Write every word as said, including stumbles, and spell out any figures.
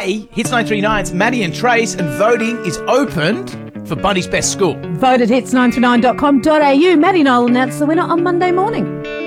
Hey, Hits nine three nine's Maddie and Trace, and voting is opened for Bundy's Best School. Vote at hits nine three nine dot com dot a u. Maddie Noel announced the winner on Monday morning.